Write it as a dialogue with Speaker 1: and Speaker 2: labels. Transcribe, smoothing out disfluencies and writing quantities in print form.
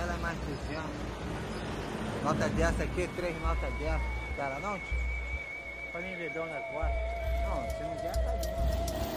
Speaker 1: ela é mais 200. Nota dessa aqui, 3 notas dessa. Cara, não, tio?
Speaker 2: Pra mim beber um negócio.
Speaker 1: Não, se não der, tá bom.